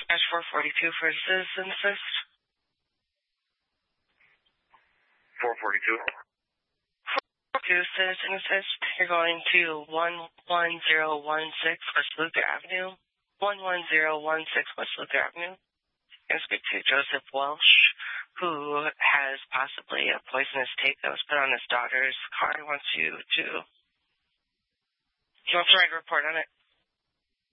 442 for Citizen Assist. 442. 442 Citizen Assist. You're going to 11016 West Luther Avenue. 11016 West Luther Avenue. I'm going to speak to Joseph Welsh, who has possibly a poisonous tape that was put on his daughter's car. He wants to write a report on it.